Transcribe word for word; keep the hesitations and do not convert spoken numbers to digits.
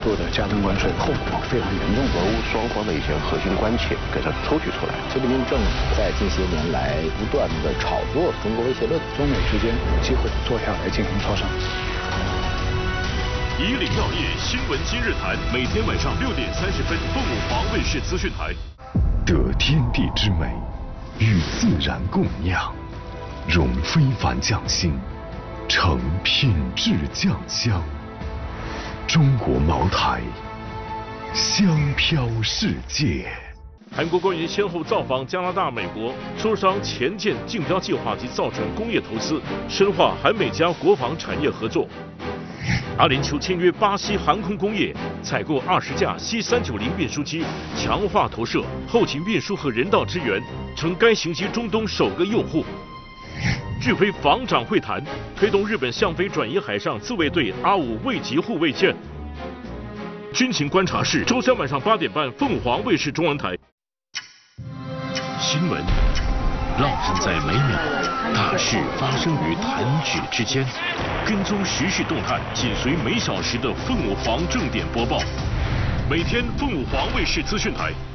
做的加征关税后果非常严重， 俄乌双方的一些核心关切给它抽取出来。 习近平政府在近些年来不断的炒作中国威胁论， 中美之间有机会坐下来进行磋商。 以岭药业新闻今日谈，每天晚上六点三十分，凤舞凰卫视资讯台。 得天地之美，与自然共酿，融非凡匠心，成品质酱香。中国茅台，香飘世界。 韩国官员先后造访加拿大、美国，磋商前舰竞标计划及造船工业投资，深化韩美加国防产业合作。阿联酋签约巴西航空工业，采购二十架 C 三九零运输机，强化投射、后勤运输和人道支援，成该型机中东首个用户。拒飞防长会谈，推动日本向飞转移海上自卫队阿五卫级护卫舰。军情观察室，周三晚上八点半，凤凰卫视中文台。新闻浪漫在每秒，大事发生于弹指之间。跟踪时事动态，紧随每小时的凤凰正点播报。每天凤凰卫视资讯台